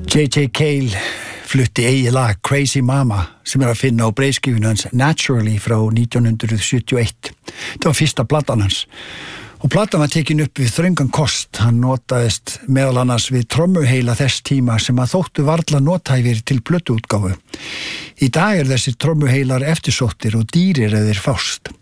J.J. Cale flutti eigið lag Crazy Mama sem að finna á breiðskífunni hans Naturally frá 1971. Það var fyrsta platan hans. Og platan var tekin upp við þröngan kost. Hann notaðist meðal annars við trommuheila þess tíma sem að þóttu varla nothæfir til plötuútgáfu. Í dag þessir trommuheilar eftirsóttir og dýrir ef þeir fást.